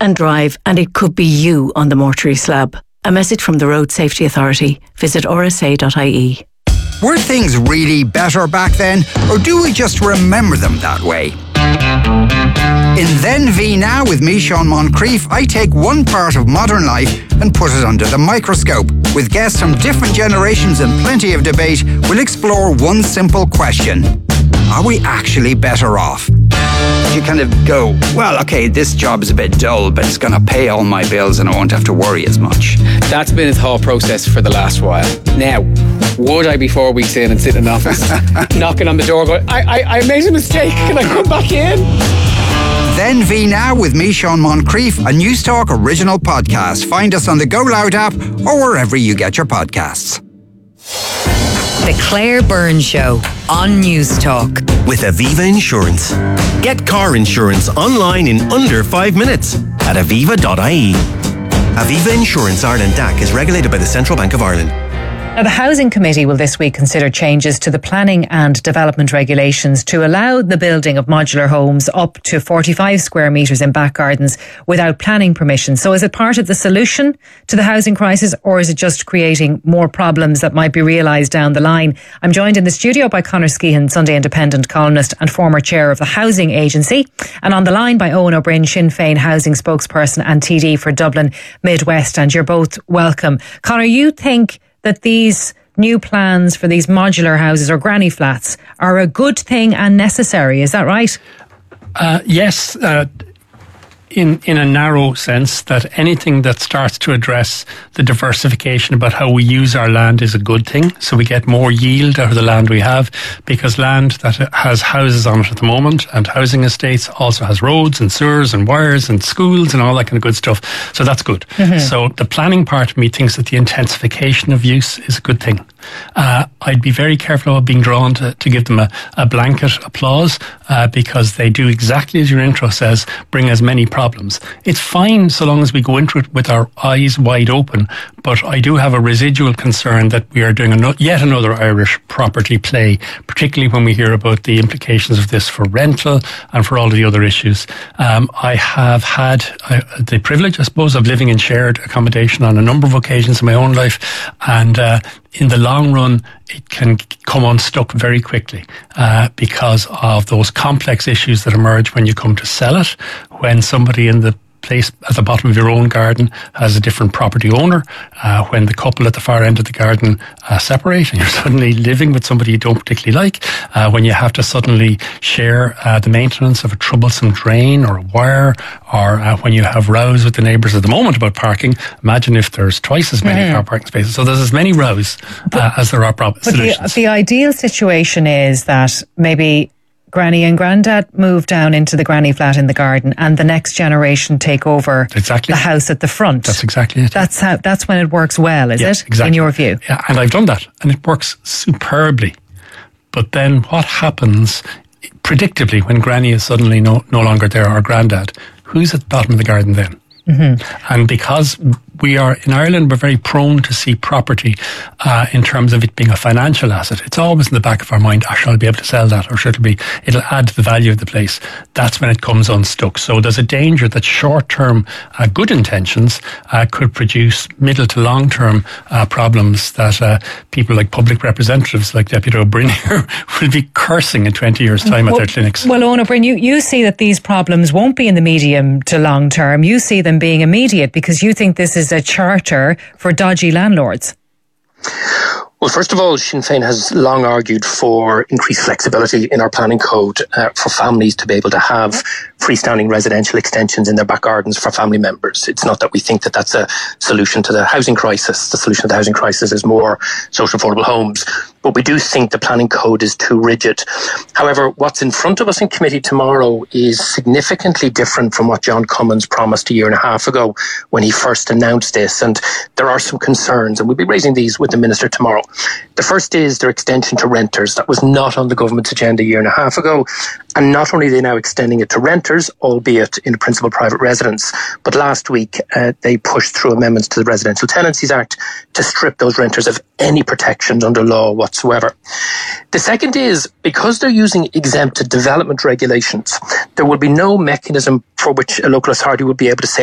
and drive, and it could be you on the mortuary slab. A message from the Road Safety Authority. Visit rsa.ie. Were things really better back then, or do we just remember them that way? In Then V Now with me, Sean Moncrief, I take one part of modern life and put it under the microscope. With guests from different generations and plenty of debate, we'll explore one simple question. Are we actually better off? You kind of go, well, okay, this job is a bit dull, but it's going to pay all my bills and I won't have to worry as much. That's been a thought process for the last while. Now, would I be 4 weeks in and sit in an office, knocking on the door going, I made a mistake, can I come back in? Then V Now with me, Sean Moncrief, a News Talk original podcast. Find us on the Go Loud app or wherever you get your podcasts. The Claire Byrne Show on News Talk. With Aviva Insurance. Get car insurance online in under 5 minutes at aviva.ie. Aviva Insurance Ireland DAC is regulated by the Central Bank of Ireland. Now, the Housing Committee will this week consider changes to the planning and development regulations to allow the building of modular homes up to 45 square metres in back gardens without planning permission. So is it part of the solution to the housing crisis, or is it just creating more problems that might be realised down the line? I'm joined in the studio by Conor Skehan, Sunday Independent columnist and former chair of the Housing Agency, and on the line by Owen O'Brien, Sinn Féin housing spokesperson and TD for Dublin Midwest, and you're both welcome. Conor, you think that these new plans for these modular houses or granny flats are a good thing and necessary, is that right? Yes, in a narrow sense, that anything that starts to address the diversification about how we use our land is a good thing. So we get more yield out of the land we have, because land that has houses on it at the moment and housing estates also has roads and sewers and wires and schools and all that kind of good stuff. So that's good. Mm-hmm. So the planning part of me thinks that the intensification of use is a good thing. I'd be very careful about being drawn to give them a blanket applause because they do exactly as your intro says, bring as many problems. It's fine so long as we go into it with our eyes wide open, but I do have a residual concern that we are doing yet another Irish property play, particularly when we hear about the implications of this for rental and for all of the other issues. I have had the privilege, I suppose, of living in shared accommodation on a number of occasions in my own life, and in the long run, it can come unstuck very quickly because of those complex issues that emerge when you come to sell it, when somebody in the place at the bottom of your own garden has a different property owner, when the couple at the far end of the garden separate and you're suddenly living with somebody you don't particularly like, when you have to suddenly share the maintenance of a troublesome drain or a wire, or when you have rows with the neighbours at the moment about parking. Imagine if there's twice as many car parking spaces. So there's as many rows as there are solutions. But the ideal situation is that maybe Granny and Grandad move down into the granny flat in the garden, and the next generation take over the house at the front. That's exactly it. That's when it works well, is it? Exactly. In your view? Yeah, and I've done that, and it works superbly. But then what happens, predictably, when Granny is suddenly no longer there, or Grandad? Who's at the bottom of the garden then? Mm-hmm. And because we are in Ireland, we're very prone to see property in terms of it being a financial asset. It's always in the back of our mind, shall I be able to sell that, or it'll add to the value of the place. That's when it comes unstuck. So there's a danger that short-term good intentions could produce middle to long-term problems that people like public representatives like Deputy O'Brien will be cursing in 20 years' time at their clinics. Well, Owen O'Brien, you see that these problems won't be in the medium to long term. You see them being immediate because you think this is a charter for dodgy landlords. Well, first of all, Sinn Féin has long argued for increased flexibility in our planning code for families to be able to have freestanding residential extensions in their back gardens for family members. It's not that we think that that's a solution to the housing crisis. The solution to the housing crisis is more social affordable homes. But we do think the planning code is too rigid. However, what's in front of us in committee tomorrow is significantly different from what John Cummins promised a year and a half ago when he first announced this. And there are some concerns, and we'll be raising these with the Minister tomorrow. The first is their extension to renters. That was not on the government's agenda a year and a half ago. And not only are they now extending it to renters, albeit in a principal private residence, but last week they pushed through amendments to the Residential Tenancies Act to strip those renters of any protections under law whatsoever. The second is, because they're using exempted development regulations, there will be no mechanism for which a local authority would be able to say,